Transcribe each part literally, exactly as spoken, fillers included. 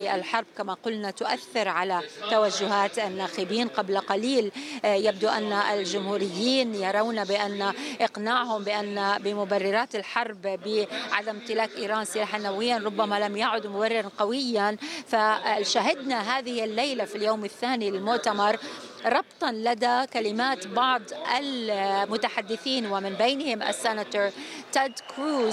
هذه الحرب كما قلنا تؤثر على توجهات الناخبين. قبل قليل يبدو أن الجمهوريين يرون بأن إقناعهم بأن بمبررات الحرب بعدم امتلاك إيران سلاحا نوويا ربما لم يعد مبررا قويا. فشهدنا هذه الليلة في اليوم الثاني للمؤتمر ربطا لدى كلمات بعض المتحدثين ومن بينهم السناتور تيد كروز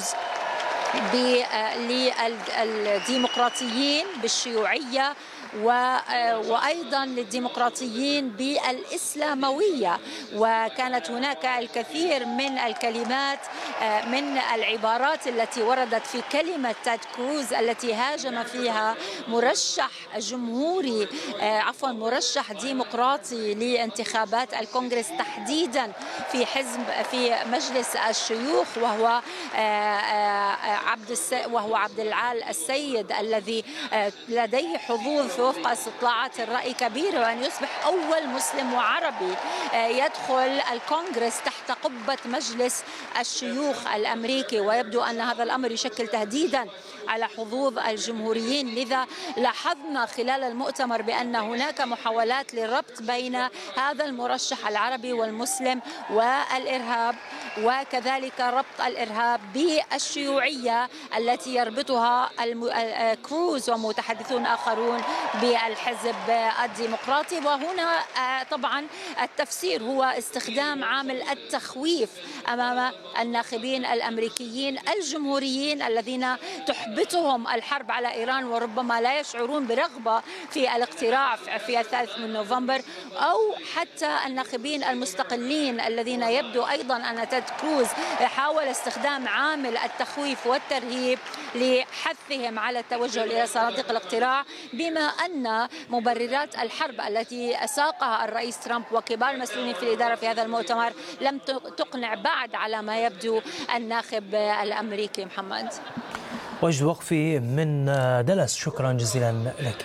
للديمقراطيين بالشيوعية وأيضا للديمقراطيين بالإسلاموية. وكانت هناك الكثير من الكلمات من العبارات التي وردت في كلمة تيد كروز التي هاجم فيها مرشح جمهوري عفوا مرشح ديمقراطي لانتخابات الكونغرس تحديدا في حزب في مجلس الشيوخ وهو عبد وهو عبد العال السيد الذي لديه حظوظ وفق استطلاعات الرأي كبير وأن يصبح أول مسلم وعربي يدخل الكونغرس تحت قبة مجلس الشيوخ الأمريكي. ويبدو أن هذا الأمر يشكل تهديدا على حظوظ الجمهوريين. لذا لاحظنا خلال المؤتمر بأن هناك محاولات للربط بين هذا المرشح العربي والمسلم والإرهاب وكذلك ربط الإرهاب بالشيوعية التي يربطها كروز ومتحدثون آخرون بالحزب الديمقراطي. وهنا طبعا التفسير هو استخدام عامل التخويف أمام الناخبين الأمريكيين الجمهوريين الذين تحبطهم الحرب على إيران وربما لا يشعرون برغبة في الاقتراع في الثالث من نوفمبر، أو حتى الناخبين المستقلين الذين يبدو أيضا أن تيد كروز حاول استخدام عامل التخويف والترهيب لحثهم على التوجه إلى صناديق الاقتراع، بما أن مبررات الحرب التي ساقها الرئيس ترامب وكبار المسؤولين في الإدارة في هذا المؤتمر لم تقنع بعد على ما يبدو الناخب الأمريكي. محمد وجد وقفي من دالاس، شكرا جزيلا لك.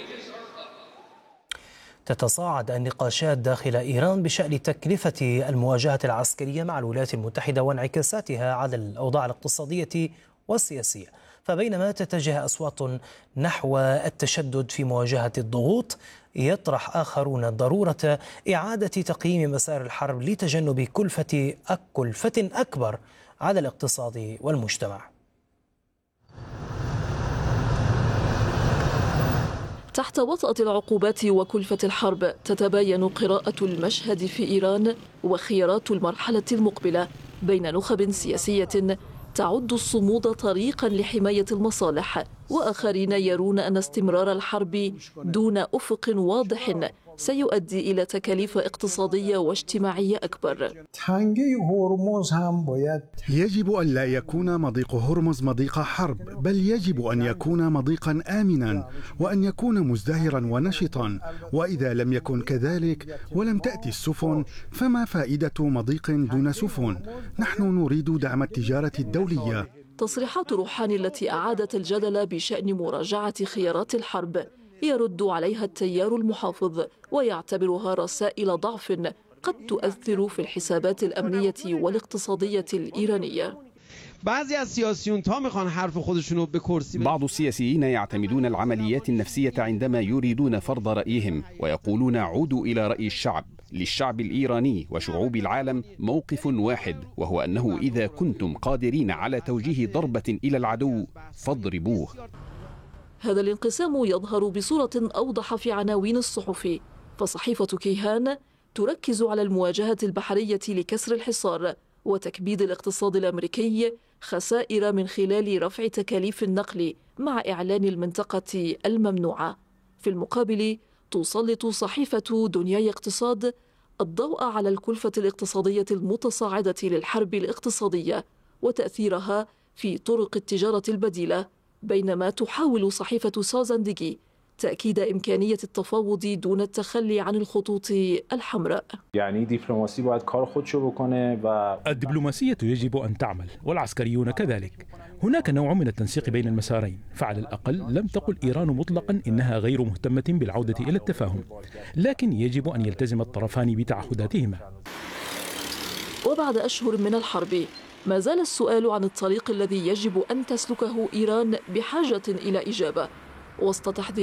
تتصاعد النقاشات داخل إيران بشأن تكلفة المواجهة العسكرية مع الولايات المتحدة وانعكاساتها على الأوضاع الاقتصادية والسياسية. فبينما تتجه أصوات نحو التشدد في مواجهة الضغوط، يطرح آخرون ضرورة إعادة تقييم مسار الحرب لتجنب كلفة كلفة أكبر على الاقتصاد والمجتمع. تحت وطأة العقوبات وكلفة الحرب تتباين قراءة المشهد في إيران وخيارات المرحلة المقبلة بين نخب سياسية تعد الصمود طريقا لحماية المصالح، وآخرين يرون أن استمرار الحرب دون أفق واضح سيؤدي إلى تكاليف اقتصادية واجتماعية أكبر. يجب أن لا يكون مضيق هرمز مضيق حرب، بل يجب أن يكون مضيقا آمنا وأن يكون مزدهرا ونشطا. وإذا لم يكن كذلك ولم تأتي السفن فما فائدة مضيق دون سفن؟ نحن نريد دعم التجارة الدولية. تصريحات روحاني التي أعادت الجدل بشأن مراجعة خيارات الحرب يرد عليها التيار المحافظ ويعتبرها رسائل ضعف قد تؤثر في الحسابات الأمنية والاقتصادية الإيرانية. بعض السياسيين يعتمدون العمليات النفسية عندما يريدون فرض رأيهم، ويقولون عودوا إلى رأي الشعب. للشعب الإيراني وشعوب العالم موقف واحد، وهو أنه إذا كنتم قادرين على توجيه ضربة إلى العدو فاضربوه. هذا الانقسام يظهر بصورة أوضح في عناوين الصحف، فصحيفة كيهان تركز على المواجهة البحرية لكسر الحصار وتكبيد الاقتصاد الأمريكي خسائر من خلال رفع تكاليف النقل مع إعلان المنطقة الممنوعة. في المقابل تسلط صحيفة دنياي اقتصاد الضوء على الكلفة الاقتصادية المتصاعدة للحرب الاقتصادية وتأثيرها في طرق التجارة البديلة، بينما تحاول صحيفة سازندجي تأكيد إمكانية التفاوض دون التخلي عن الخطوط الحمراء. يعني دبلوماسي باید کار خودشو بکنه و الدبلوماسية يجب أن تعمل والعسكريون كذلك. هناك نوع من التنسيق بين المسارين، فعلى الأقل لم تقل إيران مطلقا إنها غير مهتمة بالعودة إلى التفاهم، لكن يجب أن يلتزم الطرفان بتعهداتهما. وبعد أشهر من الحرب ما زال السؤال عن الطريق الذي يجب أن تسلكه إيران بحاجة إلى إجابة، وسط تحذير